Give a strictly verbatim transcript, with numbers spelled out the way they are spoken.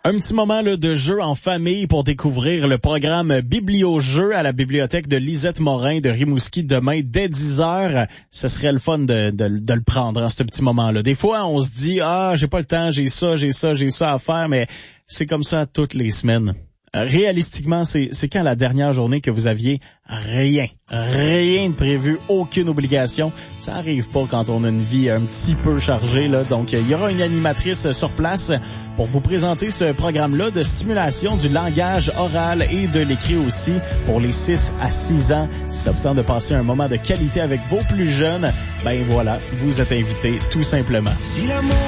Un petit moment là, de jeu en famille pour découvrir le programme Biblio-jeu à la bibliothèque de Lisette Morin de Rimouski demain dès dix heures. Ce serait le fun de, de, de le prendre en ce petit moment-là. Des fois, on se dit « Ah, j'ai pas le temps, j'ai ça, j'ai ça, j'ai ça à faire », mais c'est comme ça toutes les semaines. Réalistiquement, c'est, c'est quand la dernière journée que vous aviez rien, rien de prévu, aucune obligation. Ça arrive pas quand on a une vie un petit peu chargée, là. Donc, il y aura une animatrice sur place pour vous présenter ce programme-là de stimulation du langage oral et de l'écrit aussi pour les six à six ans. Si ça vous tente de passer un moment de qualité avec vos plus jeunes, ben voilà, vous êtes invités tout simplement. Si l'amour